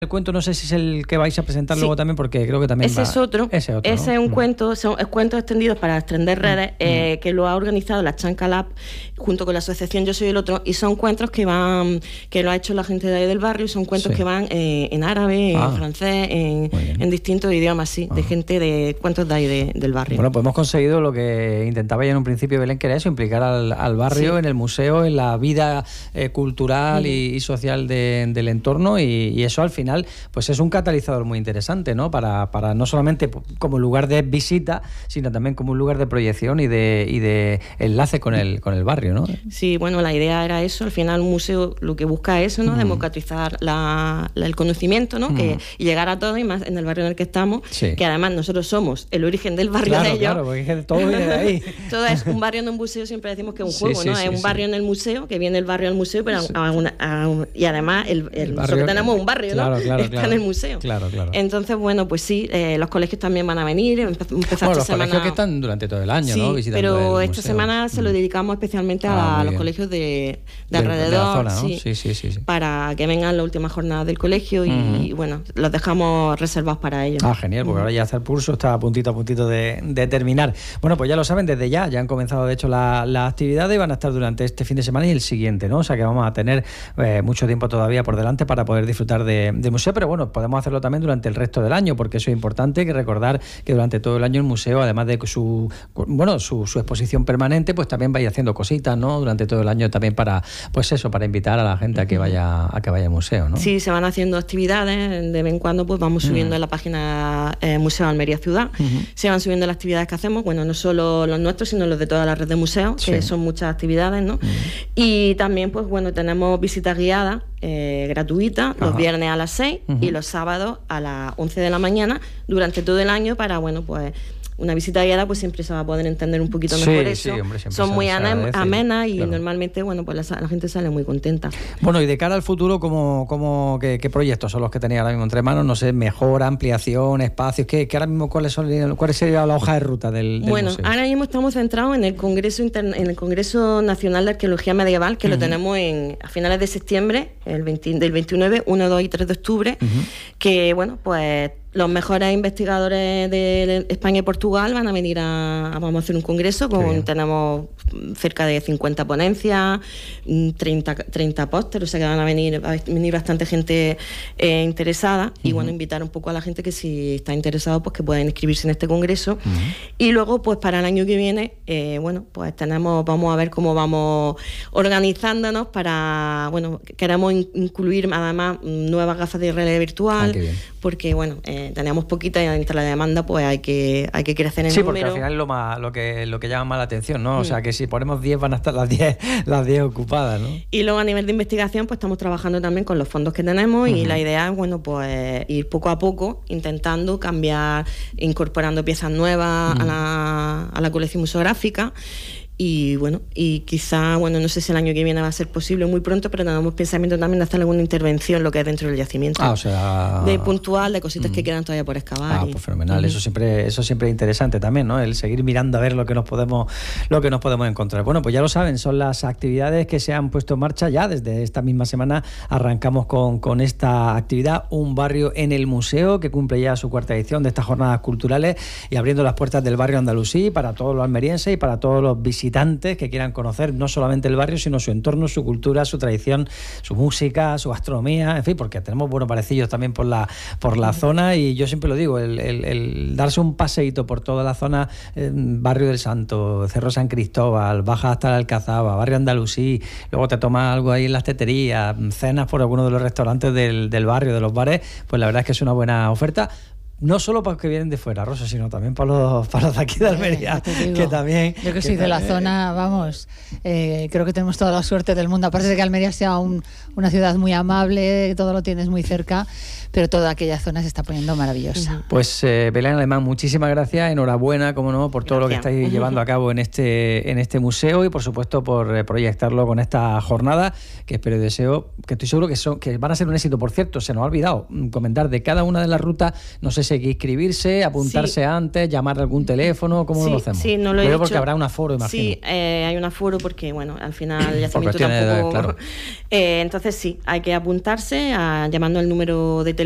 El cuento no sé si es el que vais a presentar luego también, porque creo que también ese es otro. Ese ¿no? Es un cuento, son cuentos extendidos para extender redes, que lo ha organizado la Chanca Lab junto con la asociación Yo Soy el Otro, y son cuentos que lo ha hecho la gente de ahí del barrio, y son cuentos que van en árabe, en francés, en distintos idiomas, de gente de cuentos de ahí del barrio. Bueno, pues hemos conseguido lo que intentaba ya en un principio Belén, que era eso, implicar al barrio en el museo, en la vida cultural y social del entorno, y eso al final pues es un catalizador muy interesante, ¿no? Para no solamente como lugar de visita, sino también como un lugar de proyección y de enlace con el barrio, ¿no? Sí, bueno, la idea era eso. Al final un museo lo que busca es eso, ¿no? Democratizar el conocimiento, ¿no? Y llegar a todo, y más en el barrio en el que estamos, que además nosotros somos el origen del barrio de ellos. Claro, porque todo viene de ahí. Todo es un barrio en un museo, siempre decimos que es un juego, ¿no? Es un barrio en el museo, que viene el barrio al museo, pero y además nosotros tenemos un barrio, ¿no? Está en el museo. Claro. Entonces, bueno, pues sí, los colegios también van a venir. Los colegios que están durante todo el año, ¿no? Visitando pero el esta museo. semana se lo dedicamos especialmente a los colegios de alrededor. De la zona, ¿no? Sí. Para que vengan las últimas jornadas del colegio y bueno, los dejamos reservados para ellos. Genial, porque ahora ya está el pulso, está a puntito de terminar. Bueno, pues ya lo saben, desde ya han comenzado de hecho las actividades y van a estar durante este fin de semana y el siguiente, ¿no? O sea que vamos a tener mucho tiempo todavía por delante para poder disfrutar de museo, pero bueno, podemos hacerlo también durante el resto del año, porque eso es importante, que recordar que durante todo el año el museo, además de su exposición permanente, pues también vaya haciendo cositas, ¿no? Durante todo el año también para invitar a la gente a que vaya al museo, ¿no? Sí, se van haciendo actividades, de vez en cuando pues vamos subiendo en la página Museo Almería Ciudad, se van subiendo las actividades que hacemos, bueno, no solo los nuestros, sino los de toda la red de museos, que son muchas actividades, ¿no? Y también, pues bueno, tenemos visitas guiadas gratuitas los viernes a las 6 y los sábados a las 11 de la mañana durante todo el año para, bueno, pues una visita guiada pues siempre se va a poder entender un poquito mejor eso. Hombre, son muy amenas y normalmente, bueno, pues la gente sale muy contenta. Bueno, y de cara al futuro, ¿qué proyectos son los que tenéis ahora mismo entre manos? No sé, mejora, ampliación, espacios, ¿qué ahora mismo cuál sería la hoja de ruta del museo? Ahora mismo estamos centrados en el Congreso Nacional de Arqueología Medieval, que lo tenemos a finales de septiembre, del 29, 1, 2 y 3 de octubre, que, bueno, pues los mejores investigadores de España y Portugal van a venir vamos a hacer un congreso, tenemos cerca de 50 ponencias, 30 pósteres, o sea que van a venir bastante gente interesada, y bueno, invitar un poco a la gente que si está interesado, pues que puedan inscribirse en este congreso. Y luego, pues para el año que viene, bueno, pues vamos a ver cómo vamos organizándonos para, bueno, queremos incluir además nuevas gafas de realidad virtual, porque bueno, tenemos poquitas y entre la demanda pues hay que crecer en el número. Sí, porque al final es lo que llama más la atención, ¿no? O sea que si ponemos 10 van a estar las 10 ocupadas, ¿no? Y luego a nivel de investigación pues estamos trabajando también con los fondos que tenemos y la idea es, bueno, pues ir poco a poco intentando cambiar, incorporando piezas nuevas a la colección museográfica. Y bueno, y quizá, bueno, no sé si el año que viene va a ser posible, muy pronto, pero tenemos pensamiento también de hacer alguna intervención lo que es dentro del yacimiento. O sea, de puntual, de cositas que quedan todavía por excavar. Pues fenomenal. Eso siempre es interesante también, ¿no? El seguir mirando a ver lo que nos podemos encontrar. Bueno, pues ya lo saben, son las actividades que se han puesto en marcha ya desde esta misma semana. Arrancamos con esta actividad, Un barrio en el museo, que cumple ya su 4ª edición de estas jornadas culturales y abriendo las puertas del barrio andalusí para todos los almerienses y para todos los visitantes que quieran conocer no solamente el barrio, sino su entorno, su cultura, su tradición, su música, su gastronomía, en fin, porque tenemos buenos parecillos también por la zona, y yo siempre lo digo, el darse un paseíto por toda la zona, Barrio del Santo, Cerro San Cristóbal, bajas hasta la Alcazaba, Barrio Andalusí, luego te tomas algo ahí en las teterías, cenas por alguno de los restaurantes del barrio, de los bares, pues la verdad es que es una buena oferta. No solo para los que vienen de fuera, Rosa, sino también para los de aquí de Almería, que también... Yo que soy de la zona, vamos, creo que tenemos toda la suerte del mundo. Aparte de que Almería sea una ciudad muy amable, todo lo tienes muy cerca, pero toda aquella zona se está poniendo maravillosa. Pues Belén Alemán, muchísimas gracias, enhorabuena, como no, por todo lo que estáis llevando a cabo en este museo y por supuesto por proyectarlo con esta jornada, que espero y deseo, que estoy seguro que van a ser un éxito. Por cierto, se nos ha olvidado comentar de cada una de las rutas, no sé si hay que inscribirse, apuntarse antes, llamar a algún teléfono, ¿cómo lo hacemos? Sí, no lo he dicho. Porque habrá un aforo, imagino. Sí, hay un aforo porque, bueno, al final el yacimiento tampoco... Claro. Entonces sí, hay que apuntarse llamando al número de